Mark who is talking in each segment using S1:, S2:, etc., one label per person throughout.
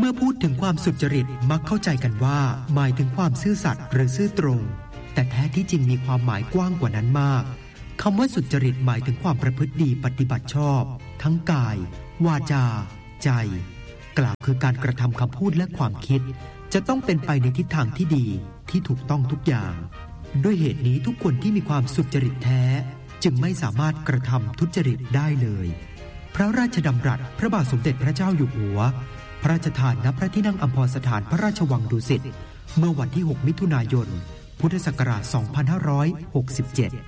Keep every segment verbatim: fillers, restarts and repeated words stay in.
S1: มื่อพูดถึงความสุจริตมักเข้าใจกันว่าหมายถึงความซื่อสัตย์หรือซื่อตรงแต่แท้ที่จริงมีความหมายกว้างกว่านั้นมากคำว่าสุจริตหมายถึงความประพฤติดีปฏิบัติชอบทั้งกายวาจาใจกล่าวคือการกระทำคำพูดและความคิดจะต้องเป็นไปในทิศทางที่ดีที่ถูกต้องทุกอย่างด้วยเหตุนี้ทุกคนที่มีความสุจริตแท้จึงไม่สามารถกระทำทุจริตได้เลยพระราชดำรัสพระบาทสมเด็จพระเจ้าอยู่หัวพระราชทานณพระที่นั่งอัมพรสถานพระราชวังดุสิตเมื่อวันที่หกมิถุนายนพุทธศักราชสองพันห้าร้อยหกสิบเจ็ด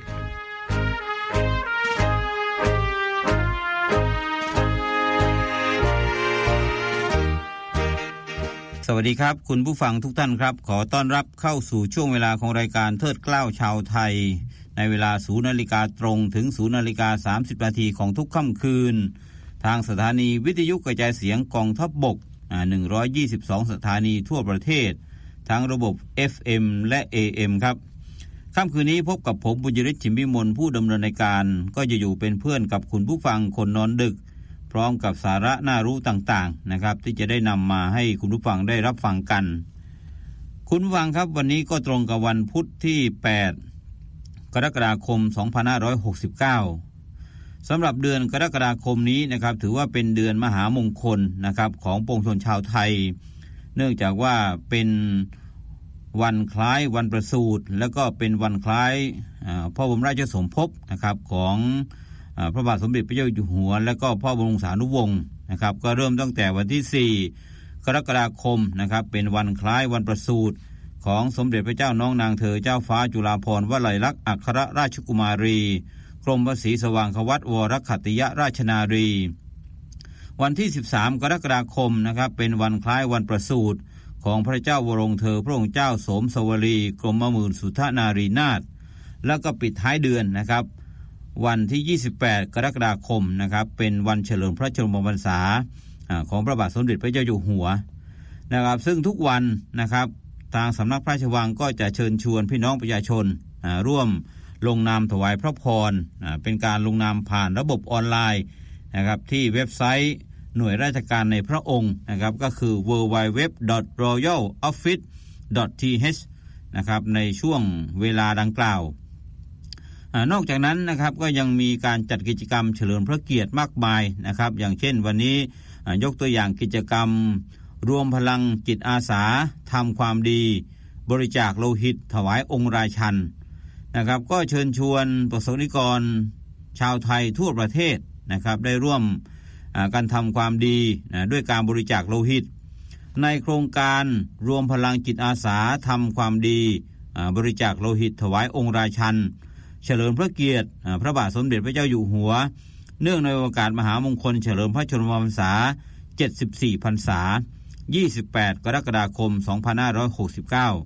S2: สวัสดีครับคุณผู้ฟังทุกท่านครับขอต้อนรับเข้าสู่ช่วงเวลาของรายการเทิดเกล้าชาวไทยในเวลา ศูนย์นาฬิกาตรงถึง ศูนย์นาฬิกาสามสิบนาทีของทุกค่ำคืนทางสถานีวิทยุกระจายเสียงกองทัพบกหนึ่งร้อยยี่สิบสองสถานีทั่วประเทศทั้งระบบ เอฟ เอ็ม และ เอ เอ็ม ครับค่ำคืนนี้พบกับผมบุญยฤทธิ์ชิมพิมลผู้ดำเนินรายการก็จะอยู่เป็นเพื่อนกับคุณผู้ฟังคนนอนดึกพร้อมกับสาระน่ารู้ต่างๆนะครับที่จะได้นำมาให้คุณผู้ฟังได้รับฟังกันคุณผู้ฟังครับวันนี้ก็ตรงกับวันพุธที่แปดกรกฎาคมสองพันห้าร้อยหกสิบเก้าสำหรับเดือนกรกฎาคมนี้นะครับถือว่าเป็นเดือนมหามงคลนะครับของปวงชนชาวไทยเนื่องจากว่าเป็นวันคล้ายวันประสูติแล้วก็เป็นวันคล้ายพระบรมราชสมภพนะครับของพระบาทสมเด็จพระเจ้าอยู่หัวและก็พระบรมสารีวงศ์นะครับก็เริ่มตั้งแต่วันที่สี่กรกฎาคมนะครับเป็นวันคล้ายวันประสูติของสมเด็จพระเจ้าน้องนางเธอเจ้าฟ้าจุฬาภรณ์วลัยลักษณ์อัครราชกุมารีกรมพระศรีสว่างควัตวรขัตติยราชนารีวันที่สิบสามกรกฎาคมนะครับเป็นวันคล้ายวันประสูติของพระเจ้าวรวงศ์เธอพระองค์เจ้าสมสวรีกรมหมื่นสุทธนารีนาถแล้วก็ปิดท้ายเดือนนะครับวันที่ยี่สิบแปดกรกฎาคมนะครับเป็นวันเฉลิมพระชนมพรรษาของพระบาทสมเด็จพระเจ้าอยู่หัวนะครับซึ่งทุกวันนะครับทางสำนักพระราชวังก็จะเชิญชวนพี่น้องประชาชนร่วมลงนามถวายพระพรเป็นการลงนามผ่านระบบออนไลน์นะครับที่เว็บไซต์หน่วยราชการในพระองค์นะครับก็คือ ดับเบิลยู ดับเบิลยู ดับเบิลยู ดอท รอยัล ออฟฟิศ ดอท ที เอช นะครับในช่วงเวลาดังกล่าวนอกจากนั้นนะครับก็ยังมีการจัดกิจกรรมเฉลิมพระเกียรติมากมายนะครับอย่างเช่นวันนี้ยกตัวอย่างกิจกรรมรวมพลังจิตอาสาทำความดีบริจาคโลหิตถวายองค์ราชันนะครับก็เชิญชวนประสบนิกรชาวไทยทั่วประเทศนะครับได้ร่วมการทำความดีด้วยการบริจาคโลหิตในโครงการรวมพลังจิตอาสาทำความดีบริจาคโลหิตถวายองค์ราชันเฉลิมพระเกียรติพระบาทสมเด็จพระเจ้าอยู่หัวเนื่องในโอกาสมหามงคลเฉลิมพระชนมพรรษาเจ็ดสิบสี่พรรษายี่สิบแปดกรกฎาคมสองพันห้าร้อยหกสิบเก้า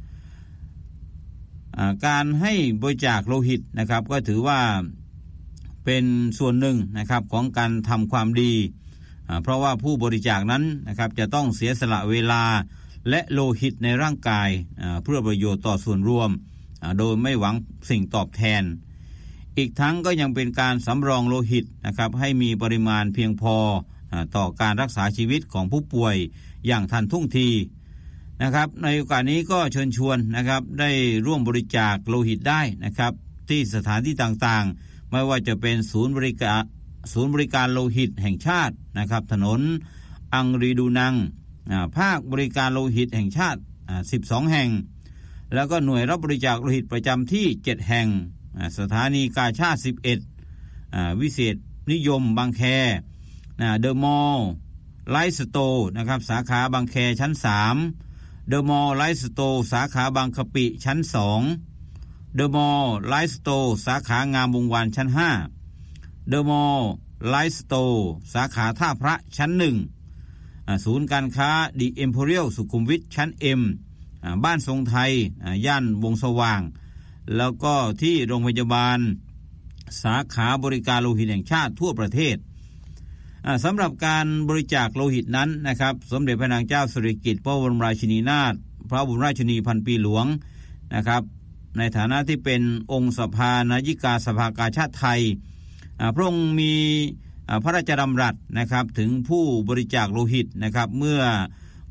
S2: การให้บริจาคโลหิตนะครับก็ถือว่าเป็นส่วนหนึ่งนะครับของการทำความดีเพราะว่าผู้บริจาคนั้นนะครับจะต้องเสียสละเวลาและโลหิตในร่างกายเพื่อประโยชน์ต่อส่วนรวมโดยไม่หวังสิ่งตอบแทนอีกทั้งก็ยังเป็นการสำรองโลหิตนะครับให้มีปริมาณเพียงพอต่อการรักษาชีวิตของผู้ป่วยอย่างทันท่วงทีนะครับในโอกาสนี้ก็เชิญชวนนะครับได้ร่วมบริจาคโลหิตได้นะครับที่สถานที่ต่างๆไม่ว่าจะเป็นศูนย์บริการศูนย์บริการโลหิตแห่งชาตินะครับถนนอังรีดูนังภาคบริการโลหิตแห่งชาติสิบสองแห่งแล้วก็หน่วยรับบริจาคโลหิตประจำที่เจ็ดแห่งสถานีกาชาดสิบเอ็ดวิเศษนิยมบางแคเดอะมอลล์ไลฟ์สโตร์นะครับสาขาบางแคชั้นสามเดอะมอลล์ไลฟ์สโตร์สาขาบางกะปิชั้นสองเดอะมอลล์ไลฟ์สโตร์สาขางามวงวานชั้นห้าเดอะมอลล์ไลฟ์สโตร์สาขาท่าพระชั้นหนึ่งศูนย์การค้าดิเอ็มโพเรียลสุขุมวิทชั้นเอ็มบ้านทรงไทยย่านวงสว่างแล้วก็ที่โรงพยาบาลสาขาบริการโลหิตแห่งชาติทั่วประเทศสำหรับการบริจาคโลหิตนั้นนะครับสมเด็จพระนางเจ้าสิริกิติ์พระบรมราชินีนาถพระบรมราชินีพันปีหลวงนะครับในฐานะที่เป็นองค์สภานายิกาสภากาชาดไทยพระองค์มีพระราชดำรัสนะครับถึงผู้บริจาคโลหิตนะครับเมื่อ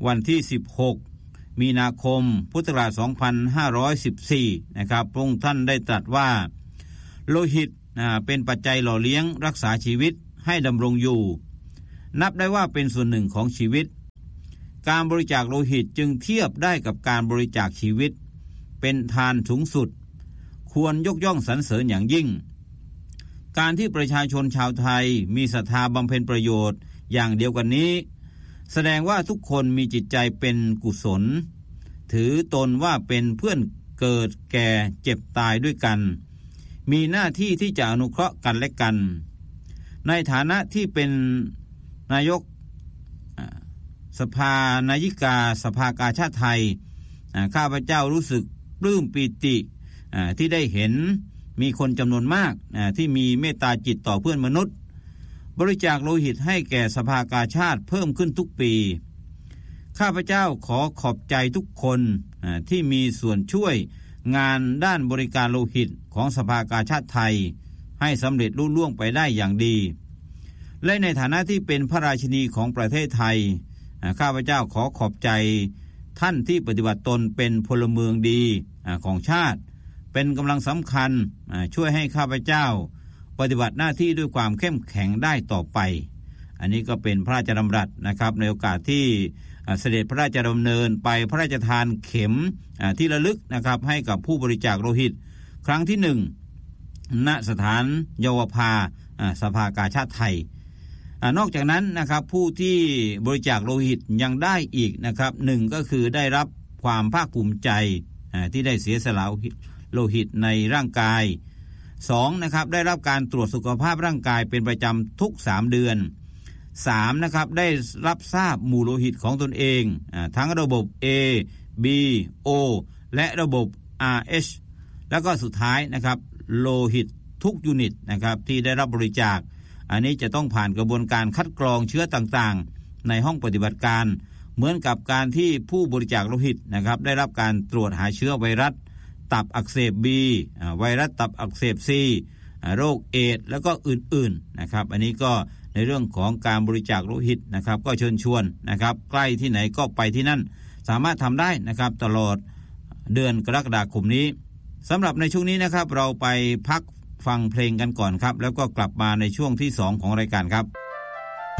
S2: วันที่สิบหกมีนาคมพุทธศักราชสองพันห้าร้อยสิบสี่นะครับพระองค์ท่านได้ตรัสว่าโลหิตเป็นปัจจัยหล่อเลี้ยงรักษาชีวิตให้ดำรงอยู่นับได้ว่าเป็นส่วนหนึ่งของชีวิตการบริจาคโลหิตจึงเทียบได้กับการบริจาคชีวิตเป็นทานสูงสุดควรยกย่องสรรเสริญอย่างยิ่งการที่ประชาชนชาวไทยมีศรัทธาบำเพ็ญประโยชน์อย่างเดียวกันนี้แสดงว่าทุกคนมีจิตใจเป็นกุศลถือตนว่าเป็นเพื่อนเกิดแก่เจ็บตายด้วยกันมีหน้าที่ที่จะอนุเคราะห์กันและกันในฐานะที่เป็นนายกสภานายิกาสภากาชาดไทยข้าพเจ้ารู้สึกปลื้มปีติที่ได้เห็นมีคนจำนวนมากที่มีเมตตาจิตต่อเพื่อนมนุษย์บริจาคโลหิตให้แก่สภากาชาดเพิ่มขึ้นทุกปีข้าพเจ้าขอขอบใจทุกคนที่มีส่วนช่วยงานด้านบริการโลหิตของสภากาชาดไทยให้สำเร็จลุล่วงไปได้อย่างดีและในฐานะที่เป็นพระราชินีของประเทศไทยข้าพเจ้าขอขอบใจท่านที่ปฏิบัติตนเป็นพลเมืองดีของชาติเป็นกำลังสำคัญช่วยให้ข้าพเจ้าปฏิบัติหน้าที่ด้วยความเข้มแข็งได้ต่อไปอันนี้ก็เป็นพระราชดำรัสนะครับในโอกาสที่เสด็จพระราชดำเนินไปพระราชทานเข็มที่ระลึกนะครับให้กับผู้บริจาคโลหิตครั้งที่หนึ่งณสถานเยาวภาสภากาชาดไทยนอกจากนั้นนะครับผู้ที่บริจาคโลหิตยังได้อีกนะครับหนึ่งก็คือได้รับความภาคภูมิใจที่ได้เสียสละโลหิตในร่างกายสองนะครับได้รับการตรวจสุขภาพร่างกายเป็นประจำทุกสามเดือนสามนะครับได้รับทราบหมู่โลหิตของตนเองทั้งระบบ A B O และระบบ อาร์ เอช แล้วก็สุดท้ายนะครับโลหิตทุกยูนิตนะครับที่ได้รับบริจาคอันนี้จะต้องผ่านกระบวนการคัดกรองเชื้อต่างๆในห้องปฏิบัติการเหมือนกับการที่ผู้บริจาคโลหิตนะครับได้รับการตรวจหาเชื้อไวรัสตับอักเสบ B ไวรัสตับอักเสบ C โรคเอดส์แล้วก็อื่นๆนะครับอันนี้ก็ในเรื่องของการบริจาคโลหิตนะครับก็เชิญชวนนะครับใกล้ที่ไหนก็ไปที่นั่นสามารถทำได้นะครับตลอดเดือนกรกฎาคมนี้สำหรับในช่วงนี้นะครับเราไปพักฟังเพลงกันก่อนครับแล้วก็กลับมาในช่วงที่สองของรายการครับ